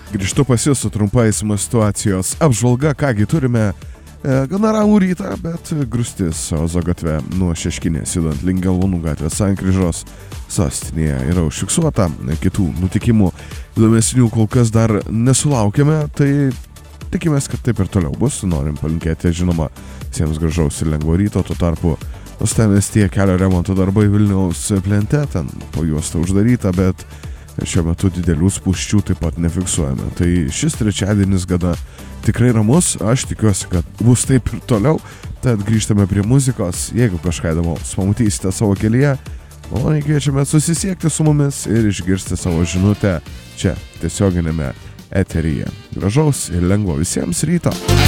Grįžtu pas jūs su trumpa eismo situacijos apžvalga, kągi turime gana ramų rytą, bet grūstis Ozo gatve nuo Šeškinės judant link Gelvonų gatvės sankryžos sostinėje yra užfiksuota. Kitų nutikimų įdomesnių kol kas dar nesulaukėme, tai tikimės, kad taip ir toliau bus. Norim palinkėti, žinoma, visiems gražaus ir lengvo ryto. Tuo tarpu uostamiestyje kelio remonto darbai Vilniaus plente, ten po juosta uždaryta, bet šiuo metu didelių spūsčių taip pat nefiksuojame. Tai šis trečiadienis gana tikrai ramus, aš tikiuosi, kad bus taip ir toliau. Tad grįžtame prie muzikos. Jeigu kažką įdomaus pamatysite savo kelyje, maloniai kviečiame susisiekti su mumis ir išgirsti savo žinutę čia tiesioginėme eteryje. Gražaus ir lengvo visiems ryto.